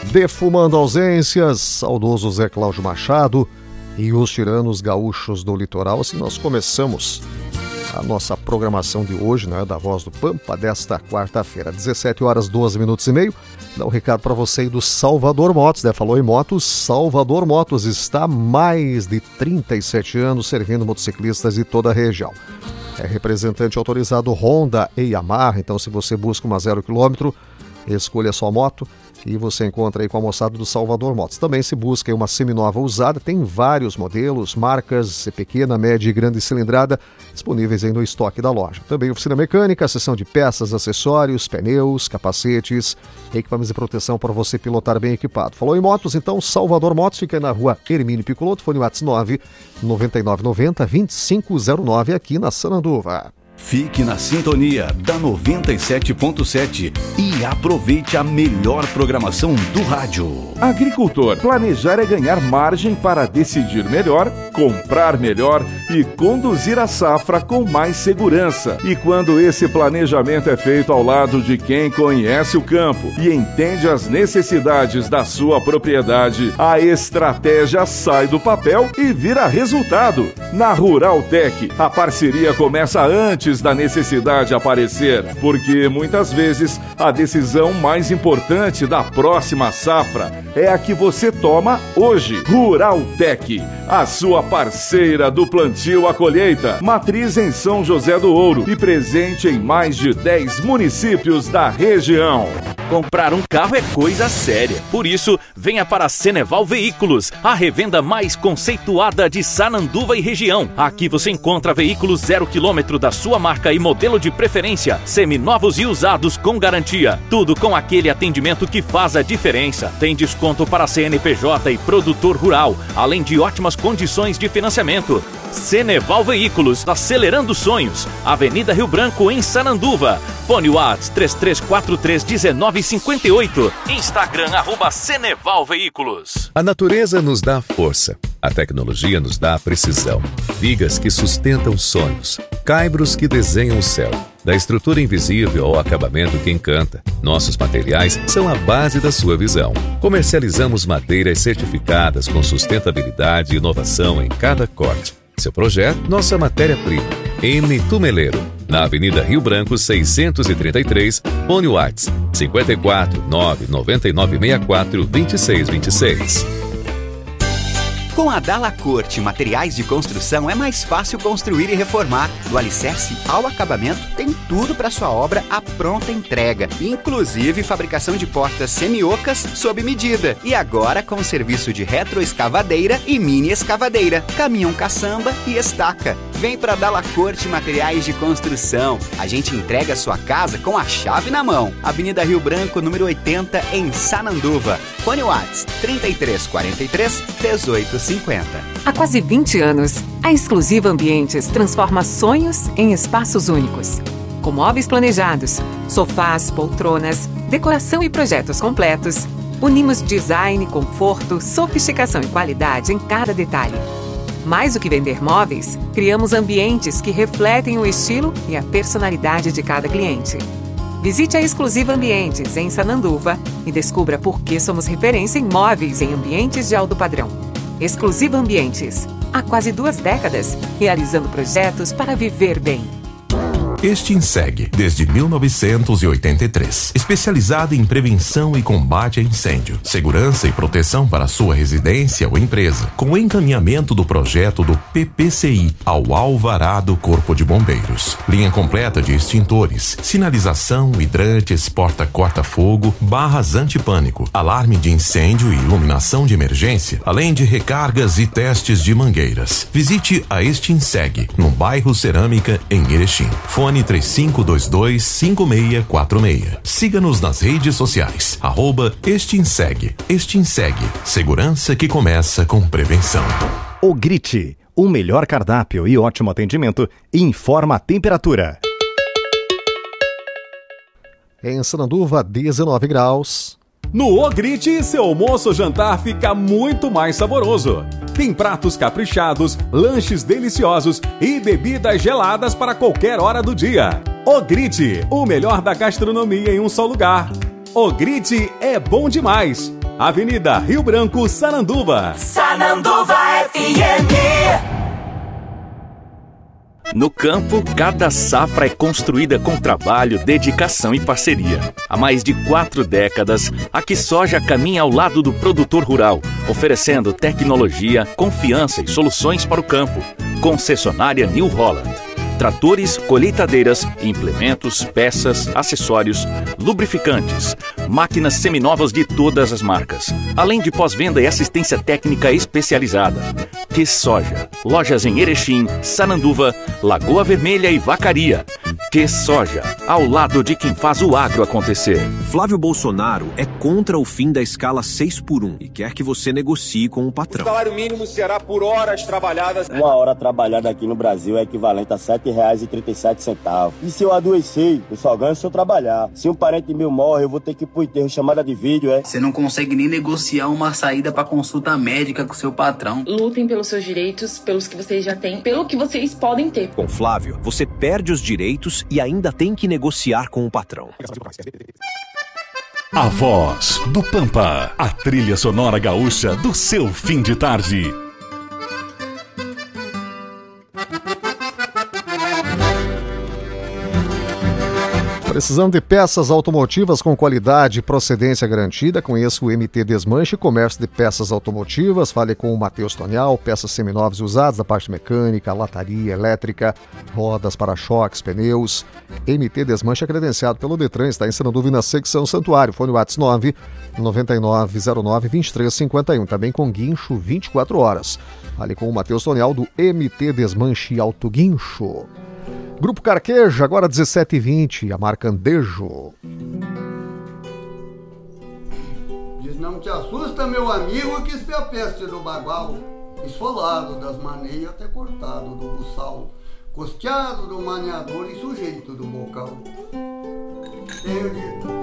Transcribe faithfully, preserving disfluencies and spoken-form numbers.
Defumando ausências, saudoso Zé Cláudio Machado e os tiranos gaúchos do litoral. Assim nós começamos a nossa programação de hoje, né, da Voz do Pampa, desta quarta-feira, dezessete horas, doze minutos e meio. Dá um recado para você aí do Salvador Motos, né? Falou em motos, Salvador Motos está há mais de trinta e sete anos servindo motociclistas de toda a região. É representante autorizado Honda e Yamaha, então se você busca uma zero quilômetro, escolha a sua moto e você encontra aí com a moçada do Salvador Motos. Também se busca aí uma seminova usada, tem vários modelos, marcas pequena, média e grande cilindrada disponíveis aí no estoque da loja. Também oficina mecânica, seção de peças, acessórios, pneus, capacetes, equipamentos de proteção para você pilotar bem equipado. Falou em motos, então Salvador Motos fica aí na rua Hermínio Piccolotto, fone WhatsApp nove nove nove nove zero vinte e cinco zero nove aqui na Sananduva. Fique na sintonia da noventa e sete ponto sete e aproveite a melhor programação do rádio. Agricultor, planejar é ganhar margem para decidir melhor, comprar melhor e conduzir a safra com mais segurança. E quando esse planejamento é feito ao lado de quem conhece o campo e entende as necessidades da sua propriedade, a estratégia sai do papel e vira resultado. Na Rural Tech, a parceria começa antes da necessidade aparecer, porque muitas vezes a decisão mais importante da próxima safra é a que você toma hoje. Rural Tech, a sua parceira do plantio à colheita, matriz em São José do Ouro e presente em mais de dez municípios da região. Comprar um carro é coisa séria. Por isso, venha para a Ceneval Veículos, a revenda mais conceituada de Sananduva e região. Aqui você encontra veículos zero quilômetro da sua marca e modelo de preferência, seminovos e usados com garantia. Tudo com aquele atendimento que faz a diferença. Tem desconto para C N P J e produtor rural, além de ótimas condições de financiamento. Ceneval Veículos, acelerando sonhos. Avenida Rio Branco, em Sananduva. Fone WhatsApp três três quatro três um nove cinco oito. Instagram, arroba Ceneval Veículos. A natureza nos dá força. A tecnologia nos dá precisão. Vigas que sustentam sonhos. Caibros que desenham o céu. Da estrutura invisível ao acabamento que encanta, nossos materiais são a base da sua visão. Comercializamos madeiras certificadas com sustentabilidade e inovação em cada corte. Seu projeto, nossa matéria-prima. M. Tumeleiro, na Avenida Rio Branco seiscentos e trinta e três, fone WhatsApp cinco quatro nove nove nove seis quatro dois seis dois seis. Com a Dalacorte Materiais de Construção é mais fácil construir e reformar. Do alicerce ao acabamento, tem tudo para sua obra à pronta entrega, inclusive fabricação de portas semi-ocas sob medida. E agora com serviço de retroescavadeira e mini escavadeira, caminhão caçamba e estaca. Vem para Dalacorte Materiais de Construção. A gente entrega a sua casa com a chave na mão. Avenida Rio Branco, número oitenta, em Sananduva. Fone WhatsApp trinta e três quarenta e três, dezoito cinquenta. Há quase vinte anos, a Exclusiva Ambientes transforma sonhos em espaços únicos. Com móveis planejados, sofás, poltronas, decoração e projetos completos, unimos design, conforto, sofisticação e qualidade em cada detalhe. Mais do que vender móveis, criamos ambientes que refletem o estilo e a personalidade de cada cliente. Visite a Exclusiva Ambientes em Sananduva e descubra por que somos referência em móveis em ambientes de alto padrão. Exclusiva Ambientes, há quase duas décadas, realizando projetos para viver bem. Extinseg, desde mil novecentos e oitenta e três. Especializada em prevenção e combate a incêndio, segurança e proteção para sua residência ou empresa, com encaminhamento do projeto do P P C I ao alvará do Corpo de Bombeiros. Linha completa de extintores, sinalização, hidrantes, porta-corta-fogo, barras antipânico, alarme de incêndio e iluminação de emergência, além de recargas e testes de mangueiras. Visite a Extinseg, no bairro Cerâmica, em Erechim. Fone três cinco dois dois, cinco seis quatro seis. Siga-nos nas redes sociais, arroba Extinseg. Extinseg, segurança que começa com prevenção. O Grite, o melhor cardápio e ótimo atendimento, informa a temperatura. Em Sananduva, dezenove graus. No Ogrite, seu almoço ou jantar fica muito mais saboroso. Tem pratos caprichados, lanches deliciosos e bebidas geladas para qualquer hora do dia. Ogrite, o melhor da gastronomia em um só lugar. O grid é bom demais. Avenida Rio Branco, Sananduva. Sananduva F M. No campo, cada safra é construída com trabalho, dedicação e parceria. Há mais de quatro décadas, a QuiSoja caminha ao lado do produtor rural, oferecendo tecnologia, confiança e soluções para o campo. Concessionária New Holland. Tratores, colheitadeiras, implementos, peças, acessórios, lubrificantes, máquinas seminovas de todas as marcas, além de pós-venda e assistência técnica especializada. QuiSoja. Lojas em Erechim, Sananduva, Lagoa Vermelha e Vacaria. QuiSoja, ao lado de quem faz o agro acontecer. Flávio Bolsonaro é contra o fim da escala seis por um e quer que você negocie com o patrão. O salário mínimo será por horas trabalhadas. Uma hora trabalhada aqui no Brasil é equivalente a sete reais e trinta e sete centavos. E se eu adoecer, eu só ganho se eu trabalhar. Se um parente meu morre, eu vou ter que ir pro enterro, chamada de vídeo, é? Você não consegue nem negociar uma saída pra consulta médica com seu patrão. Lutem pelos seus direitos, pelos que vocês já têm, pelo que vocês podem ter. Com Flávio, você perde os direitos e ainda tem que negociar com o patrão. A Voz do Pampa, a trilha sonora gaúcha do seu fim de tarde. Precisando de peças automotivas com qualidade e procedência garantida? Conheça o M T Desmanche, comércio de peças automotivas. Fale com o Matheus Tonial, peças seminovas e usadas da parte mecânica, lataria, elétrica, rodas, para-choques, pneus. M T Desmanche é credenciado pelo Detran, está em Sananduva na secção Santuário. Fone WhatsApp nove nove nove zero nove dois três cinco um, também com guincho vinte e quatro horas. Fale com o Matheus Tonial do M T Desmanche Auto Guincho. Grupo Carqueja, agora dezessete e vinte, a marca Andejo. Diz, não te assusta, meu amigo, que isso é a peste do bagual, esfolado das maneias até cortado do buçal, costeado do maniador e sujeito do bocal. Tenho dito.